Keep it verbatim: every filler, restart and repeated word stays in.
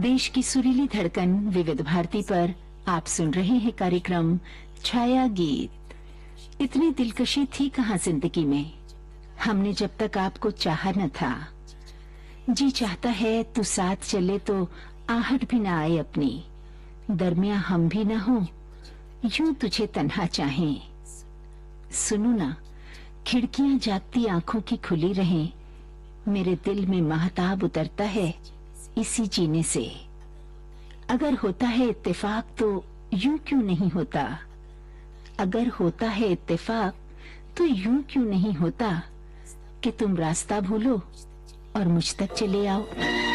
देश की सुरीली धड़कन विविध भारती पर आप सुन रहे हैं कार्यक्रम छाया गीत। इतनी दिलकशी थी कहाँ जिंदगी में, हमने जब तक आपको चाहा न था। जी चाहता है तू साथ चले तो आहट भी ना आए अपनी, दरमिया हम भी ना हो यूं तुझे तन्हा चाहें। सुनो ना, खिड़कियां जागती आंखों की खुली रहें, मेरे दिल में महताब उतरता है इसी जीने से। अगर होता है इत्तेफाक तो यूं क्यों नहीं होता, अगर होता है इत्तेफाक तो यूं क्यों नहीं होता कि तुम रास्ता भूलो और मुझ तक चले आओ।